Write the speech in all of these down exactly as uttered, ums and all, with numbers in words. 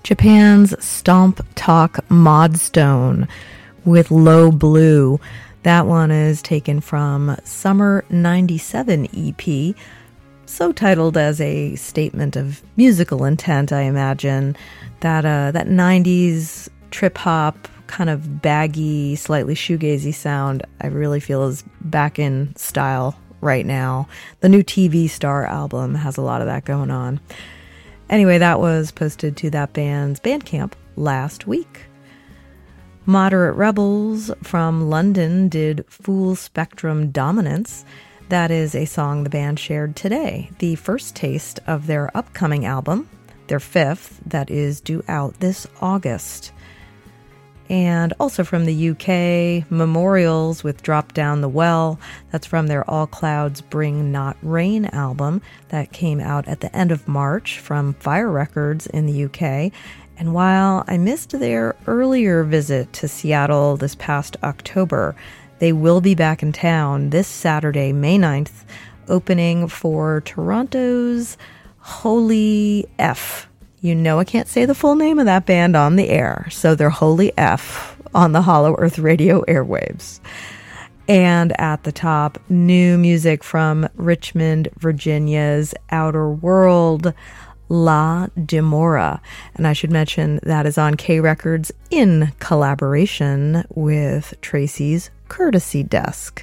Japan's Stomp Talk Modstone with Low Blue. That one is taken from Summer ninety-seven E P, so titled as a statement of musical intent, I imagine. That uh, that nineties trip-hop, kind of baggy, slightly shoegazy sound, I really feel is back in style right now. The new T V Star album has a lot of that going on. Anyway, that was posted to that band's Bandcamp last week. Moderate Rebels from London did Full Spectrum Dominance. That is a song the band shared today, the first taste of their upcoming album, their fifth, that is due out this August. And also from the U K, Memorials with Drop Down the Well. That's from their All Clouds Bring Not Rain album that came out at the end of March from Fire Records in the U K. And while I missed their earlier visit to Seattle this past October, they will be back in town this Saturday, May ninth, opening for Toronto's Holy F. You know I can't say the full name of that band on the air, so they're Holy F on the Hollow Earth Radio airwaves. And at the top, new music from Richmond, Virginia's Outer World, La Demora. And I should mention that is on K Records in collaboration with Tracy's Courtesy Desk.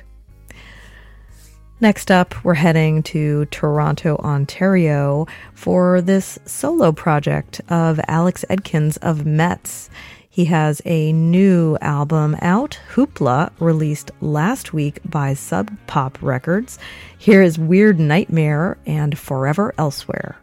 Next up, we're heading to Toronto, Ontario for this solo project of Alex Edkins of Metz. He has a new album out, Hoopla, released last week by Sub Pop Records. Here is Weird Nightmare and Forever Elsewhere.